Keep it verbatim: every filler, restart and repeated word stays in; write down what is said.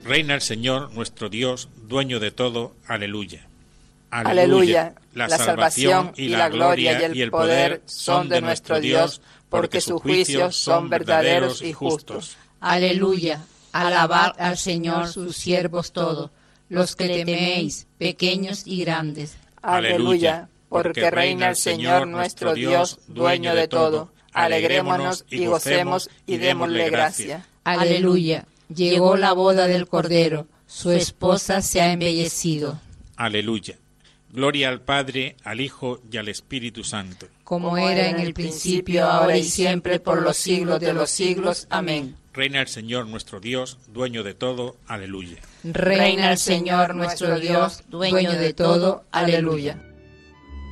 Reina el Señor, nuestro Dios, dueño de todo. Aleluya. Aleluya. La, la salvación y la gloria y el poder son de nuestro Dios, porque sus juicios son verdaderos y justos. Aleluya. Alabad al Señor sus siervos todos, los que le teméis, pequeños y grandes. Aleluya. Porque reina el Señor nuestro Dios, dueño de todo. Alegrémonos y gocemos y démosle gracia. Aleluya. Llegó la boda del Cordero, su esposa se ha embellecido. Aleluya. Gloria al Padre, al Hijo y al Espíritu Santo. Como era en el principio, ahora y siempre, por los siglos de los siglos. Amén. Reina el Señor nuestro Dios, dueño de todo. Aleluya. Reina el Señor nuestro Dios, dueño de todo. Aleluya.